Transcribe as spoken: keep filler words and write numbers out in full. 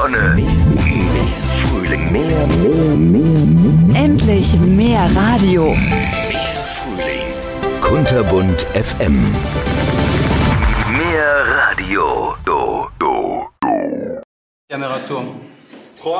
Sonne, mehr Frühling, mehr, mehr, mehr. Endlich mehr Radio. Mehr Frühling. Kunterbunt F M. Mehr Radio. Do, do, do. Temperatur.